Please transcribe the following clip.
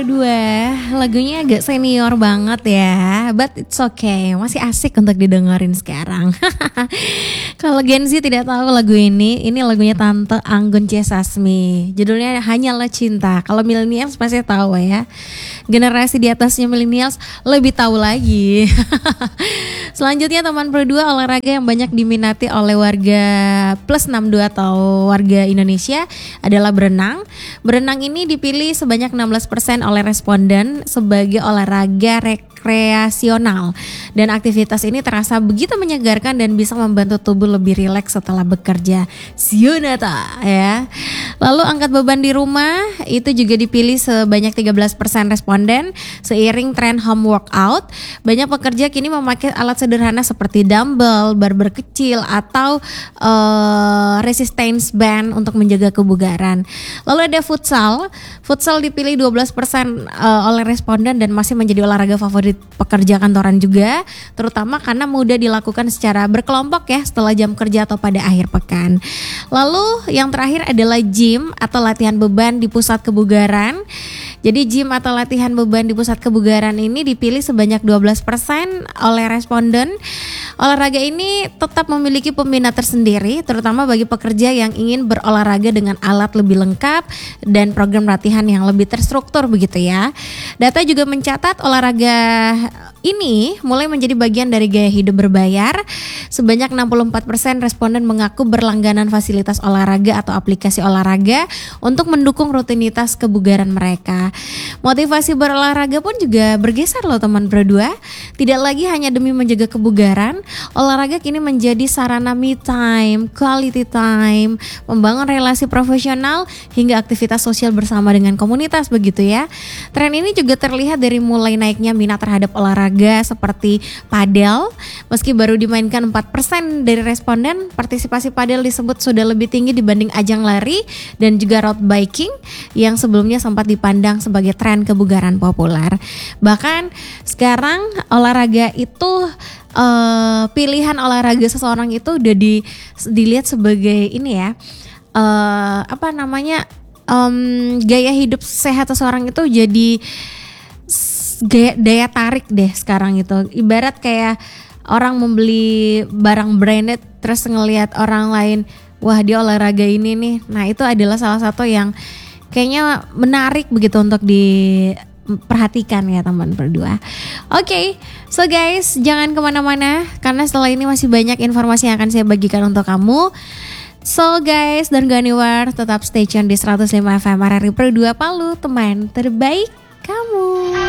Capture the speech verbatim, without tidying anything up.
Dua, lagunya agak senior banget ya, but it's okay, masih asik untuk didengerin sekarang. Kalau Gen Z tidak tahu lagu ini, ini lagunya Tante Anggun C. Sasmi. Judulnya Hanyalah Cinta. Kalau millennials pasti tahu ya. Generasi di atasnya millennials lebih tahu lagi. Selanjutnya teman berdua, olahraga yang banyak diminati oleh warga plus enam puluh dua atau warga Indonesia adalah berenang. Berenang ini dipilih sebanyak enam belas persen oleh responden sebagai olahraga rekreasional, dan aktivitas ini terasa begitu menyegarkan dan bisa membantu tubuh lebih rileks setelah bekerja. Sionata ya. Lalu angkat beban di rumah itu juga dipilih sebanyak tiga belas persen responden. Seiring tren home workout, banyak pekerja kini memakai alat sederhana seperti dumbbell, barber kecil atau uh, resistance band untuk menjaga kebugaran. Lalu ada futsal. Futsal dipilih dua belas persen uh, oleh responden dan masih menjadi olahraga favorit pekerja kantoran juga, terutama karena mudah dilakukan secara berkelompok ya setelah jam kerja atau pada akhir pekan. Lalu yang terakhir adalah gym atau latihan beban di pusat kebugaran. Jadi gym atau latihan beban di pusat kebugaran ini dipilih sebanyak dua belas persen oleh responden. Olahraga ini tetap memiliki peminat tersendiri, terutama bagi pekerja yang ingin berolahraga dengan alat lebih lengkap dan program latihan yang lebih terstruktur begitu ya. Data juga mencatat olahraga ini mulai menjadi bagian dari gaya hidup berbayar. Sebanyak enam puluh empat persen responden mengaku berlangganan fasilitas olahraga atau aplikasi olahraga untuk mendukung rutinitas kebugaran mereka. Motivasi berolahraga pun juga bergeser loh teman berdua. Tidak lagi hanya demi menjaga kebugaran, olahraga kini menjadi sarana me time, quality time, membangun relasi profesional hingga aktivitas sosial bersama dengan komunitas begitu ya. Tren ini juga terlihat dari mulai naiknya minat terhadap olahraga seperti padel. Meski baru dimainkan empat persen dari responden, partisipasi padel disebut sudah lebih tinggi dibanding ajang lari dan juga road biking yang sebelumnya sempat dipandang sebagai tren kebugaran populer. Bahkan sekarang olahraga itu uh, pilihan olahraga seseorang itu udah di, dilihat sebagai ini ya, uh, apa namanya um, gaya hidup sehat seseorang itu jadi gaya, daya tarik deh sekarang itu. Ibarat kayak orang membeli barang branded terus ngelihat orang lain, wah dia olahraga ini nih. Nah itu adalah salah satu yang kayaknya menarik begitu untuk diperhatikan ya teman berdua. Oke, okay, so guys jangan kemana-mana karena setelah ini masih banyak informasi yang akan saya bagikan untuk kamu. So guys, don't go anywhere, tetap stay tune di seratus lima F M R R I Pro dua Palu, teman terbaik kamu.